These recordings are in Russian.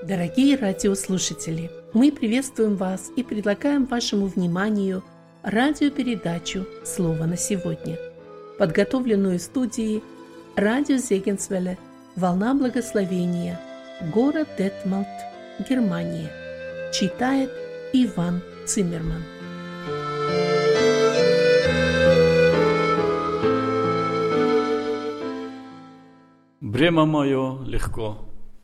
Дорогие радиослушатели, мы приветствуем вас и предлагаем вашему вниманию радиопередачу «Слово на сегодня», подготовленную в студии радио Зегенсвелле «Волна благословения», город Детмалт, Германия. Читает Иван Циммерман. Бремя мое легко,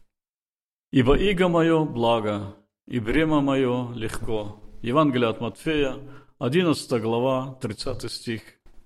ибо иго мое благо, и бремя мое легко. Евангелие от Матфея, 11 глава, 30 стих.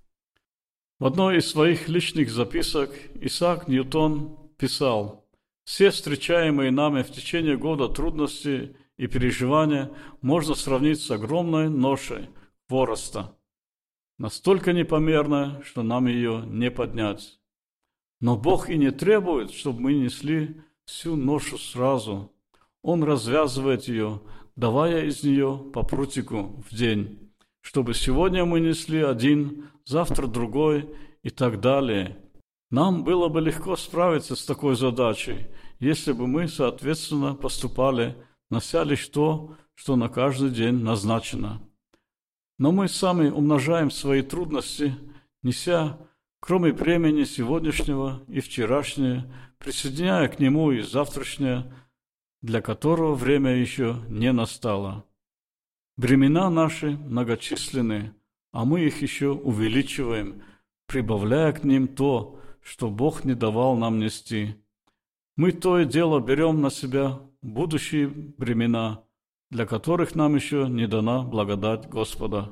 В одной из своих личных записок Исаак Ньютон писал: «Все встречаемые нами в течение года трудности и переживания можно сравнить с огромной ношей хвороста, настолько непомерной, что нам ее не поднять. Но Бог и не требует, чтобы мы несли всю ношу сразу. Он развязывает ее, давая из нее по прутику в день, чтобы сегодня мы несли один, завтра другой и так далее. Нам было бы легко справиться с такой задачей, если бы мы, соответственно, поступали, нося лишь то, что на каждый день назначено. Но мы сами умножаем свои трудности, неся, кроме бремени сегодняшнего и вчерашнее, присоединяя к нему и завтрашнее, для которого время еще не настало. Бремена наши многочисленны, а мы их еще увеличиваем, прибавляя к ним то, что Бог не давал нам нести. Мы то и дело берем на себя будущие бремена, для которых нам еще не дана благодать Господа.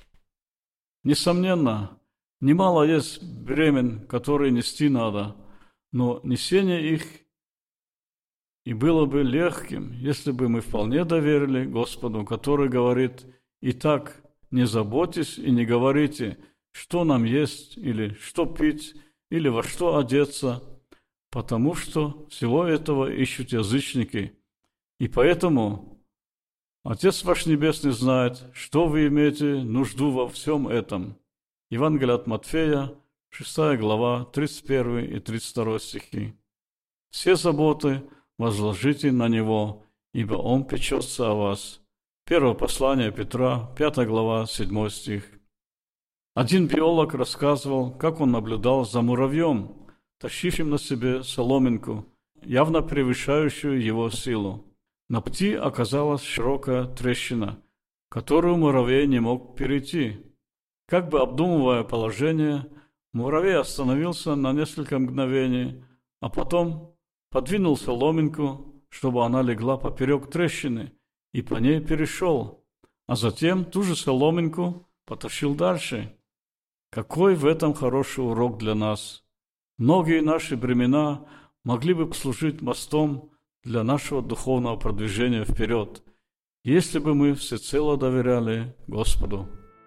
Несомненно, немало есть бремен, которые нести надо, но несение их и было бы легким, если бы мы вполне доверили Господу, который говорит: «Итак, не заботьтесь и не говорите, что нам есть, или что пить, или во что одеться, потому что всего этого ищут язычники. И поэтому Отец ваш Небесный знает, что вы имеете нужду во всем этом». Евангелие от Матфея, 6 глава, 31 и 32 стихи. «Все заботы возложите на Него, ибо Он печется о вас». Первое послание Петра, 5 глава, 7 стих. Один биолог рассказывал, как он наблюдал за муравьем, тащившим на себе соломинку, явно превышающую его силу. На пути оказалась широкая трещина, которую муравей не мог перейти. Как бы обдумывая положение, муравей остановился на несколько мгновений, а потом подвинул соломинку, чтобы она легла поперек трещины, и по ней перешел, а затем ту же соломинку потащил дальше. Какой в этом хороший урок для нас! Многие наши бремена могли бы послужить мостом для нашего духовного продвижения вперед, если бы мы всецело доверяли Господу.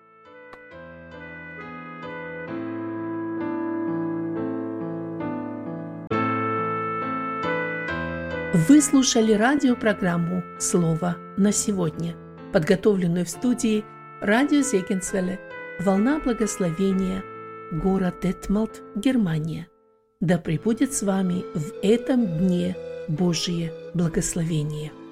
Вы слушали радиопрограмму «Слово на сегодня», подготовленную в студии радио Зегенсвелле «Волна благословения», город Детмалт, Германия. Да пребудет с вами в этом дне Божие благословение.